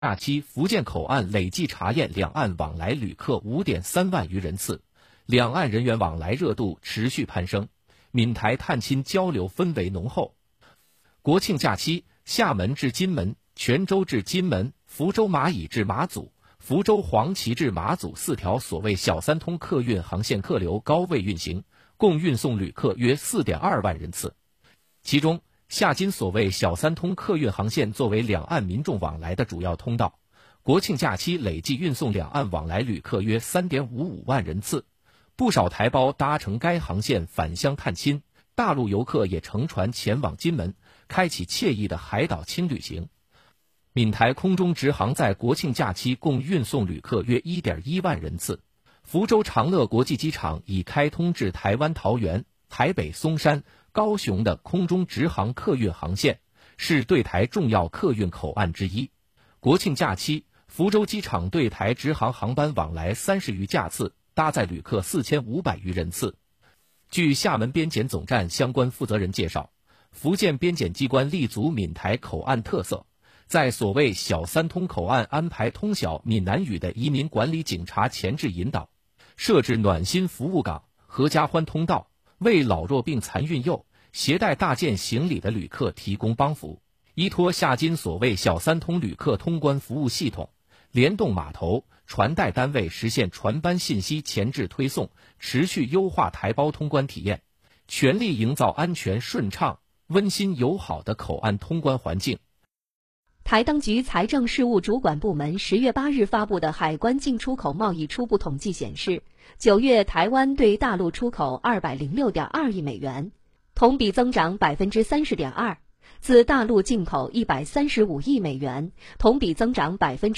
假期福建口岸累计查验两岸往来旅客 5.3 万余人次，两岸人员往来热度持续攀升，闽台探亲交流氛围浓厚。国庆假期，厦门至金门、泉州至金门、福州蚂蚁至马祖、福州黄岐至马祖4条所谓小三通客运航线客流高位运行，共运送旅客约 4.2 万人次。其中，厦金所谓小三通客运航线作为两岸民众往来的主要通道，国庆假期累计运送两岸往来旅客约 3.55 万人次，不少台胞搭乘该航线返乡探亲，大陆游客也乘船前往金门，开启惬意的海岛轻旅行。闽台空中直航在国庆假期共运送旅客约 1.1 万人次。福州长乐国际机场已开通至台湾桃园、台北松山、高雄的空中直航客运航线，是对台重要客运口岸之一。国庆假期，福州机场对台直航航班往来30余架次，搭载旅客4500余人次。据厦门边检总站相关负责人介绍，福建边检机关立足闽台口岸特色，在所谓小三通口岸安排通晓闽南语的移民管理警察前置引导，设置暖心服务岗、合家欢通道，为老弱病残孕幼、携带大件行李的旅客提供帮扶。依托厦金所谓小三通旅客通关服务系统，联动码头、传带单位实现船班信息前置推送，持续优化台胞通关体验，全力营造安全顺畅、温馨友好的口岸通关环境。 台当局财政事务主管部门10月8日发布的海关进出口贸易初步统计显示，9月台湾对大陆出口206.2亿美元，同比增长 30.2%， 自大陆进口135亿美元，同比增长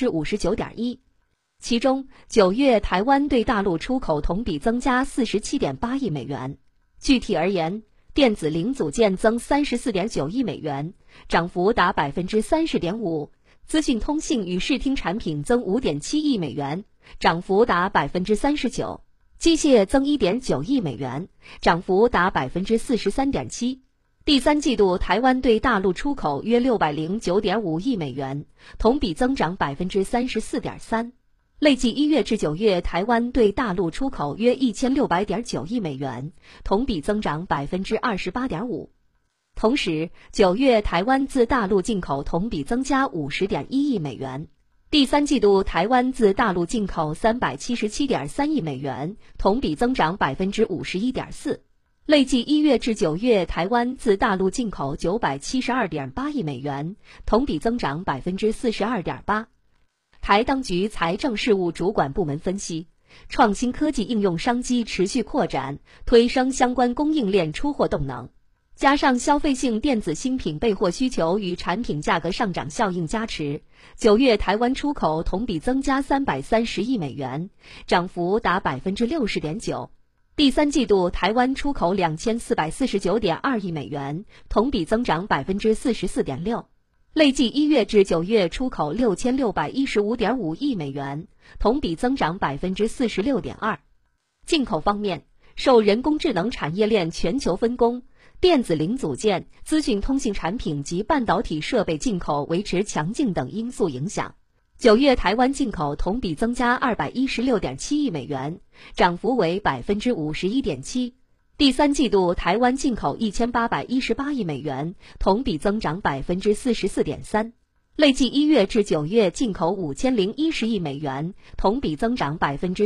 59.1%。其中9月台湾对大陆出口同比增加 47.8 亿美元。具体而言，电子零组件增 34.9 亿美元，涨幅达 30.5%， 资讯通信与视听产品增 5.7 亿美元，涨幅达 39%， 机械增 1.9 亿美元，涨幅达 43.7%。第三季度台湾对大陆出口约 609.5 亿美元，同比增长 34.3%。累计1月至9月台湾对大陆出口约 1600.9 亿美元，同比增长 28.5%。同时9月台湾自大陆进口同比增加 50.1 亿美元。第三季度台湾自大陆进口 377.3 亿美元，同比增长 51.4%。累计1月至9月台湾自大陆进口 972.8 亿美元，同比增长 42.8%。台当局财政事务主管部门分析，创新科技应用商机持续扩展，推升相关供应链出货动能，加上消费性电子新品备货需求与产品价格上涨效应加持，9月台湾出口同比增加330亿美元，涨幅达 60.9%。第三季度台湾出口 2449.2 亿美元，同比增长 44.6%。累计1月至9月出口 6615.5 亿美元，同比增长 46.2%。进口方面，受人工智能产业链全球分工、电子零组件、资讯通信产品及半导体设备进口维持强劲等因素影响，9月台湾进口同比增加 216.7 亿美元，涨幅为 51.7%。第三季度台湾进口1818亿美元，同比增长 44.3%。累计1月至9月进口5010亿美元，同比增长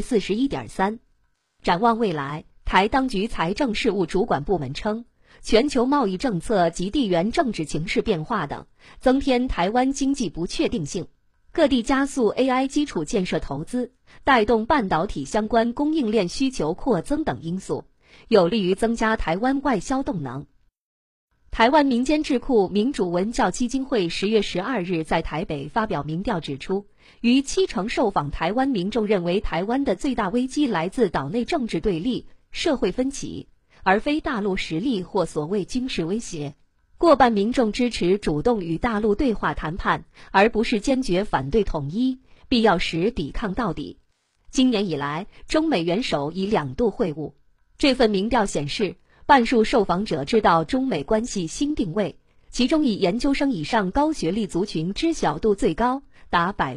41.3%。展望未来，台当局财政事务主管部门称，全球贸易政策及地缘政治情势变化等，增添台湾经济不确定性。各地加速 AI 基础建设投资，带动半导体相关供应链需求扩增等因素，有利于增加台湾外销动能。台湾民间智库民主文教基金会10月12日在台北发表民调指出，逾70%受访台湾民众认为台湾的最大危机来自岛内政治对立、社会分歧，而非大陆实力或所谓军事威胁。过半民众支持主动与大陆对话谈判，而不是坚决反对统一，必要时抵抗到底。今年以来，中美元首已2度会晤。这份民调显示，半数受访者知道中美关系新定位，其中以研究生以上高学历族群知晓度最高， 达